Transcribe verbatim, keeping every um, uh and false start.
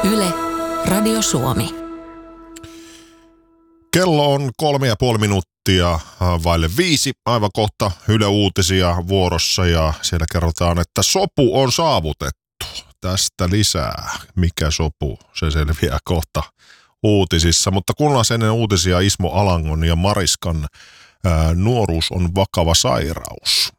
Yle, Radio Suomi. Kello on kolme ja puoli minuuttia vaille viisi. Aivan kohta Yle Uutisia vuorossa ja siellä kerrotaan, että sopu on saavutettu. Tästä lisää. Mikä sopu? Se selviää kohta uutisissa. Mutta kuunnellaan ennen uutisia Ismo Alangon ja Mariskan ää, nuoruus on vakava sairaus.